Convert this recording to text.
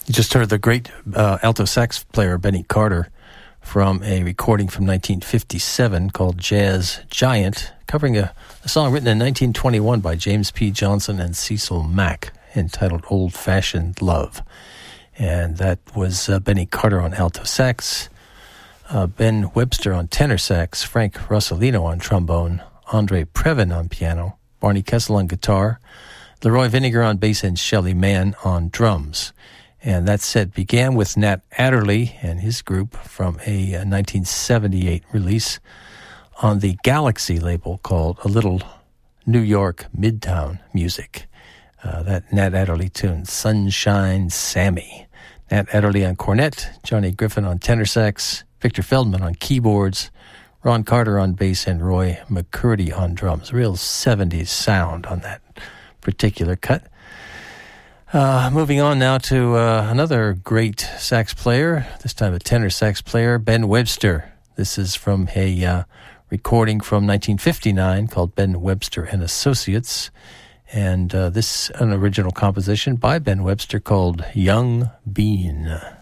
You just heard the great alto sax player Benny Carter from a recording from 1957 called Jazz Giant, covering a song written in 1921 by James P. Johnson and Cecil Mack, entitled Old Fashioned Love. And that was Benny Carter on alto sax, Ben Webster on tenor sax, Frank Rossellino on trombone, Andre Previn on piano, Barney Kessel on guitar, Leroy Vinegar on bass, and Shelley Mann on drums. And that set began with Nat Adderley and his group from a 1978 release on the Galaxy label called A Little New York Midtown Music. That Nat Adderley tune, Sunshine Sammy. Nat Adderley on cornet, Johnny Griffin on tenor sax, Victor Feldman on keyboards, Ron Carter on bass, and Roy McCurdy on drums. Real 70s sound on that particular cut. Moving on now to another great sax player, this time a tenor sax player, Ben Webster. This is from a recording from 1959 called Ben Webster and Associates. And this an original composition by Ben Webster called Young Bean.